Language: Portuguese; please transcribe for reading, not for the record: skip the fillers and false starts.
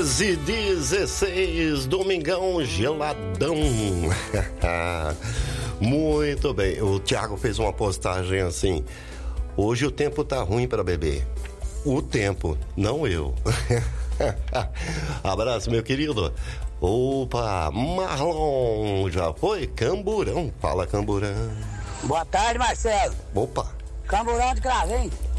11h16, domingão geladão. Muito bem, o Thiago fez uma postagem assim: hoje o tempo tá ruim para beber. O tempo, não eu. Abraço, meu querido. Opa, Marlon, já foi? Camburão, fala Camburão. Boa tarde, Marcelo. Opa. Camburão de Cravém.